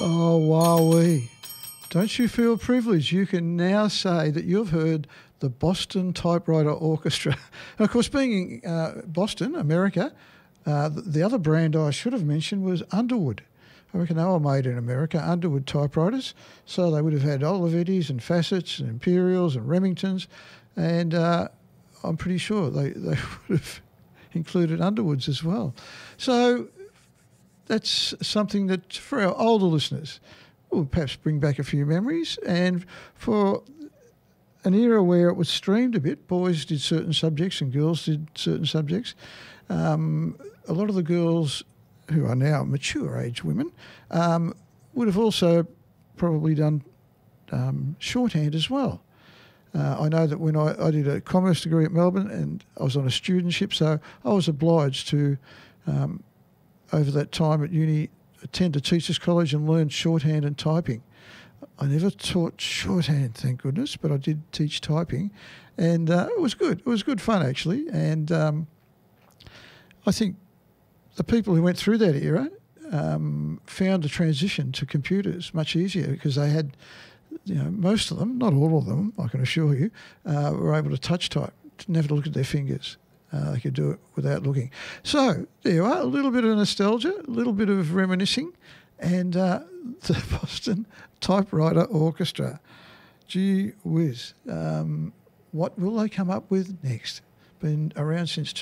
Oh, wowee. Don't you feel privileged? You can now say that you've heard the Boston Typewriter Orchestra. And, of course, being in Boston, America, the other brand I should have mentioned was Underwood. I reckon they were made in America, Underwood typewriters. So they would have had Olivetti's and Facets and Imperials and Remingtons. And I'm pretty sure they would have included Underwoods as well. So that's something that for our older listeners will perhaps bring back a few memories. And for an era where it was streamed a bit, boys did certain subjects and girls did certain subjects. A lot of the girls who are now mature age women would have also probably done shorthand as well. I know that when I did a commerce degree at Melbourne and I was on a studentship, so I was obliged to, over that time at uni, attend a teachers' college and learn shorthand and typing. I never taught shorthand, thank goodness, but I did teach typing, and it was good. It was good fun, actually, and I think the people who went through that era found the transition to computers much easier because they had, most of them, not all of them, I can assure you, were able to touch type, didn't have to look at their fingers. They could do it without looking. So there you are, a little bit of nostalgia, a little bit of reminiscing, and the Boston Typewriter Orchestra. Gee whiz. What will they come up with next? Been around since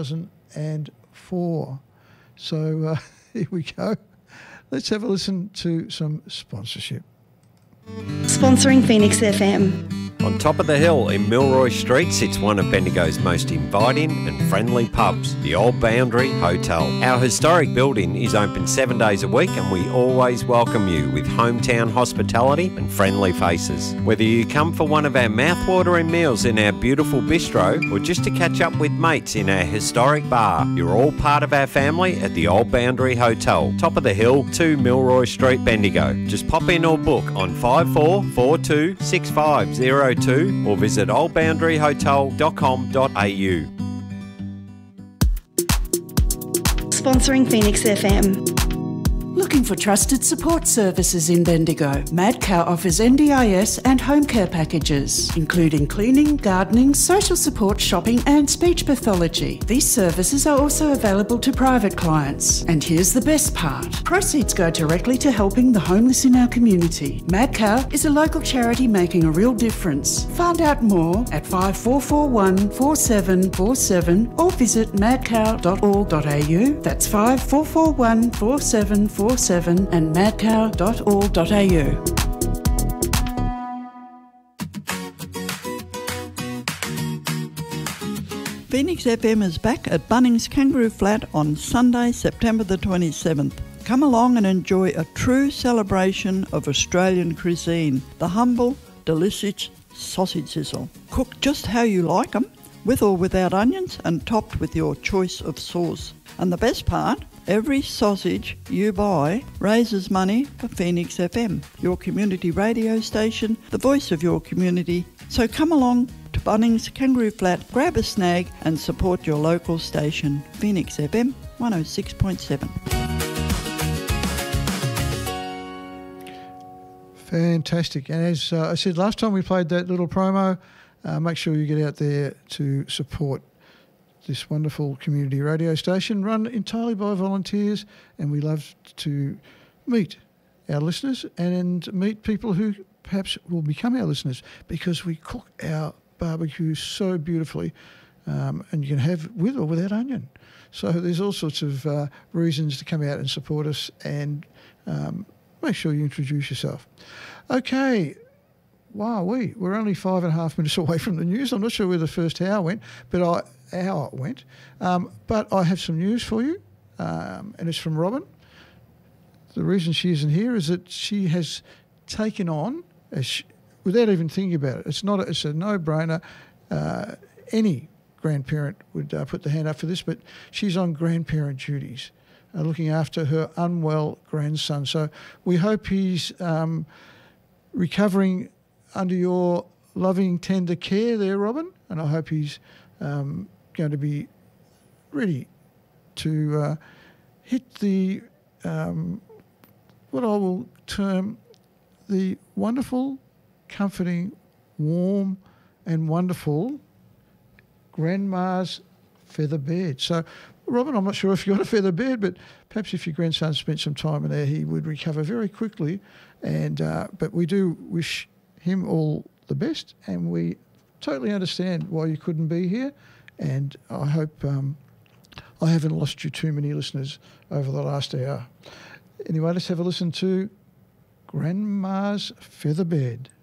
2004. So here we go. Let's have a listen to some sponsorship. Sponsoring Phoenix FM. On top of the hill in Milroy Street sits one of Bendigo's most inviting and friendly pubs, the Old Boundary Hotel. Our historic building is open 7 days a week and we always welcome you with hometown hospitality and friendly faces. Whether you come for one of our mouthwatering meals in our beautiful bistro or just to catch up with mates in our historic bar, you're all part of our family at the Old Boundary Hotel, top of the hill, 2 Milroy Street, Bendigo. Just pop in or book on 5442 6502 or visit oldboundaryhotel.com.au. Sponsoring Phoenix FM. Looking for trusted support services in Bendigo? Mad Cow offers NDIS and home care packages, including cleaning, gardening, social support, shopping and speech pathology. These services are also available to private clients. And here's the best part. Proceeds go directly to helping the homeless in our community. Mad Cow is a local charity making a real difference. Find out more at 5441 4747 or visit madcow.org.au. That's 5441 4747 and madcow.org.au. Phoenix FM is back at Bunnings Kangaroo Flat on Sunday, September the 27th. Come along and enjoy a true celebration of Australian cuisine, the humble, delicious sausage sizzle. Cooked just how you like them, with or without onions, and topped with your choice of sauce. And the best part, every sausage you buy raises money for Phoenix FM, your community radio station, the voice of your community. So come along to Bunnings Kangaroo Flat, grab a snag and support your local station, Phoenix FM 106.7. Fantastic. And as I said last time we played that little promo, make sure you get out there to support this wonderful community radio station run entirely by volunteers, and we love to meet our listeners and meet people who perhaps will become our listeners because we cook our barbecue so beautifully, and you can have with or without onion. So there's all sorts of reasons to come out and support us, and make sure you introduce yourself. Okay. Wow, we're only 5.5 minutes away from the news. I'm not sure where the first hour went, but but I have some news for you, and it's from Robin. The reason she isn't here is that she has taken on, without even thinking about it, it's a no-brainer. Any grandparent would put the hand up for this, but she's on grandparent duties, looking after her unwell grandson. So we hope he's recovering under your loving, tender care there, Robin, and I hope he's going to be ready to hit the what I will term the wonderful, comforting, warm and wonderful grandma's feather bed. So, Robin, I'm not sure if you got a feather bed, but perhaps if your grandson spent some time in there, he would recover very quickly. And but we do wish him all the best, and we totally understand why you couldn't be here. And I hope I haven't lost you too many listeners over the last hour. Anyway, let's have a listen to Grandma's Feather Bed.